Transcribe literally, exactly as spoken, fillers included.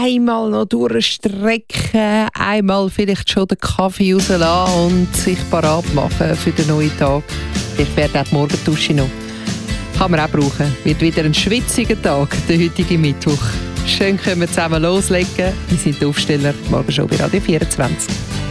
einmal noch durchstrecken, einmal vielleicht schon den Kaffee rauslassen und sich parat machen für den neuen Tag. Ich werde auch die Morgendusche noch. Kann man auch brauchen. Wird wieder ein schwitziger Tag, der heutige Mittwoch. Schön können wir zusammen loslegen. Wir sind die Aufsteller, morgen schon bei Radio vierundzwanzig.